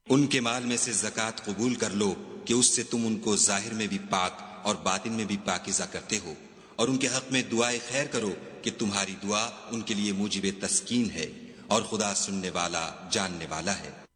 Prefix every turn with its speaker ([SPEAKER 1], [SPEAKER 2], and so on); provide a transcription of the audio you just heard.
[SPEAKER 1] उनके माल में से ज़कात कबूल कर लो कि उससे तुम उनको जाहिर में भी पाक और बातिन में भी पाकीज़ा करते हो, और उनके हक में दुआए खैर करो कि तुम्हारी दुआ उनके लिए मूजिब तस्कीन है, और खुदा सुनने वाला जानने वाला है।